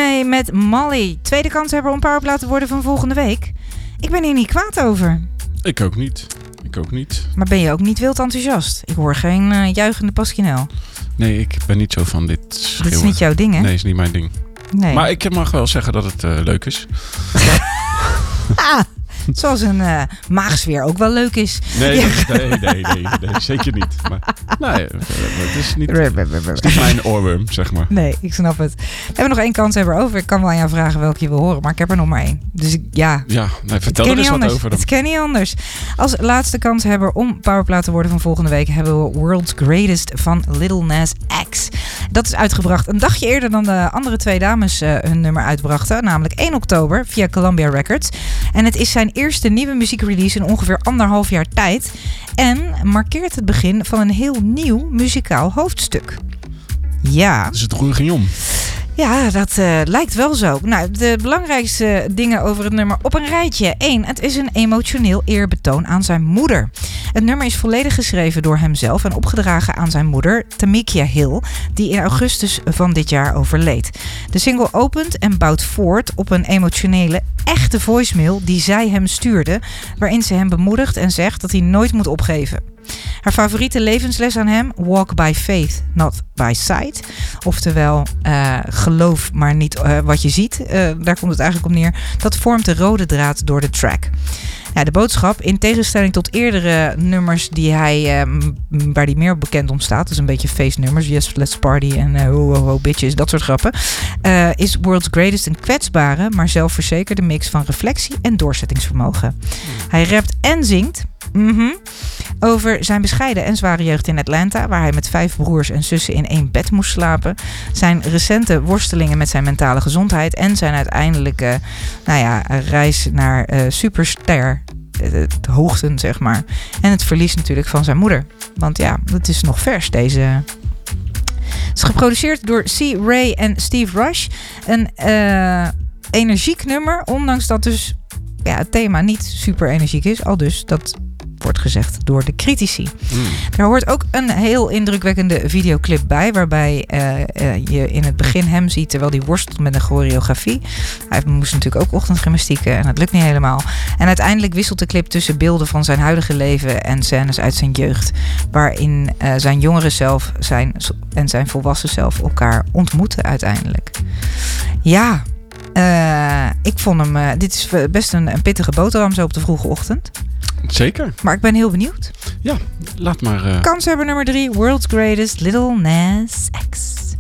mee met Molly. Tweede kanshebber om powerplaat te worden van volgende week. Ik ben hier niet kwaad over. Ik ook niet. Maar ben je ook niet wild enthousiast? Ik hoor geen juichende Pasquinel. Nee, ik ben niet zo van dit schreeuwen. Dit is niet jouw ding, hè? Nee, is niet mijn ding. Nee. Maar ik mag wel zeggen dat het leuk is. Zoals een maagsfeer ook wel leuk is. Nee, zeker niet. Maar, nee, het is niet mijn oorworm, zeg maar. Nee, ik snap het. We hebben nog 1 kanshebber over. Ik kan wel aan jou vragen welke je wil horen, maar ik heb er nog maar 1. Dus Ja, nee, vertel er eens wat over dan. Het kan niet anders. Als laatste kanshebber om powerplaat te worden van volgende week hebben we World's Greatest van Lil Nas X. Dat is uitgebracht een dagje eerder dan de andere 2 dames hun nummer uitbrachten. Namelijk 1 oktober via Columbia Records. En het is zijn eerste nieuwe muziekrelease in ongeveer 1,5 jaar tijd. En markeert het begin van een heel nieuw muzikaal hoofdstuk. Ja. Dus het roer ging om. Ja, dat lijkt wel zo. Nou, de belangrijkste dingen over het nummer op een rijtje. 1. Het is een emotioneel eerbetoon aan zijn moeder. Het nummer is volledig geschreven door hemzelf en opgedragen aan zijn moeder, Tamika Hill, die in augustus van dit jaar overleed. De single opent en bouwt voort op een emotionele, echte voicemail die zij hem stuurde, waarin ze hem bemoedigt en zegt dat hij nooit moet opgeven. Haar favoriete levensles aan hem, walk by faith, not by sight. Oftewel, geloof maar niet wat je ziet. Daar komt het eigenlijk op neer. Dat vormt de rode draad door de track. Ja, de boodschap, in tegenstelling tot eerdere nummers die waar hij meer bekend om staat, dus een beetje feestnummers, Yes, Let's Party en ho, ho, ho, bitches, dat soort grappen, is World's Greatest een kwetsbare, maar zelfverzekerde mix van reflectie en doorzettingsvermogen. Hij rapt en zingt over zijn bescheiden en zware jeugd in Atlanta, waar hij met 5 broers en zussen in 1 bed moest slapen. Zijn recente worstelingen met zijn mentale gezondheid en zijn uiteindelijke reis naar superster hoogten, zeg maar. En het verlies natuurlijk van zijn moeder. Want ja, dat is nog vers, deze. Het is geproduceerd door C. Ray en Steve Rush. Een energiek nummer, ondanks dat dus het thema niet super energiek is. Al dus, dat wordt gezegd door de critici. Er hoort ook een heel indrukwekkende videoclip bij, waarbij je in het begin hem ziet terwijl hij worstelt met een choreografie. Hij moest natuurlijk ook ochtendgymnastieken en dat lukt niet helemaal. En uiteindelijk wisselt de clip tussen beelden van zijn huidige leven en scènes uit zijn jeugd, waarin zijn jongere zelf en zijn volwassen zelf elkaar ontmoeten uiteindelijk. Ja, ik vond hem. Dit is best een pittige boterham zo op de vroege ochtend. Zeker. Maar ik ben heel benieuwd. Ja, laat maar. Kanshebber nummer 3, World's Greatest, Lil Nas X.